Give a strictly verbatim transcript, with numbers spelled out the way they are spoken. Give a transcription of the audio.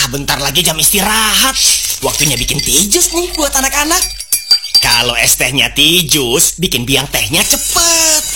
bentar lagi jam istirahat. Waktunya bikin tijus nih buat anak-anak. Kalau es tehnya tijus, bikin biang tehnya cepet.